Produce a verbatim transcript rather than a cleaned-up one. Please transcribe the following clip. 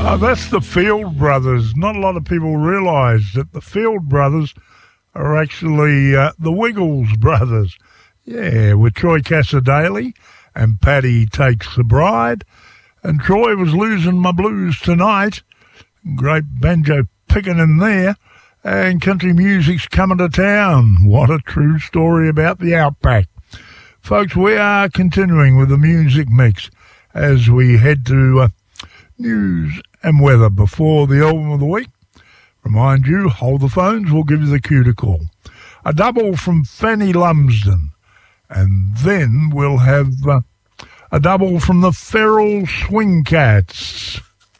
Uh, that's the Field Brothers. Not a lot of people realise that the Field Brothers are actually uh, the Wiggles Brothers. Yeah, with Troy Cassar-Daley and Paddy Takes the Bride. And Troy was losing my blues tonight. Great banjo picking in there. And country music's coming to town. What a true story about the Outback. Folks, we are continuing with the music mix as we head to uh, news and weather before the album of the week. Remind you, hold the phones, we'll give you the cue to call. A double from Fanny Lumsden. And then we'll have uh, a double from the Feral Swing Cats.